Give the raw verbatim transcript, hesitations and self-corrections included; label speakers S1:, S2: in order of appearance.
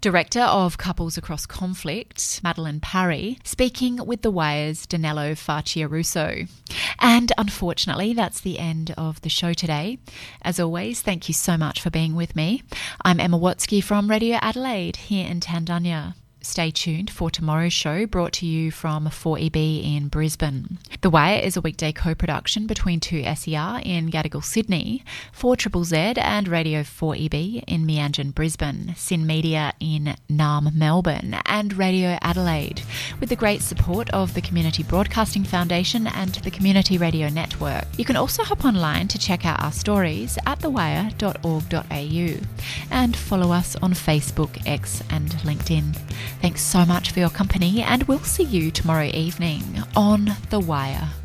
S1: Director of Couples Across Conflict, Madeline Parry, speaking with The Wire's Danilo Facciaruso. And unfortunately, that's the end of the show today. As always, thank you so much for being with me. I'm Emma Watsky from Radio Adelaide here in Tandanya. Stay tuned for tomorrow's show, brought to you from four E B in Brisbane. The Wire is a weekday co-production between two S E R in Gadigal, Sydney, four Z Z Z and Radio four E B in Meanjin, Brisbane, Sin Media in Naarm, Melbourne, and Radio Adelaide, with the great support of the Community Broadcasting Foundation and the Community Radio Network. You can also hop online to check out our stories at the wire dot org dot a u and follow us on Facebook, X and LinkedIn. Thanks so much for your company, and we'll see you tomorrow evening on The Wire.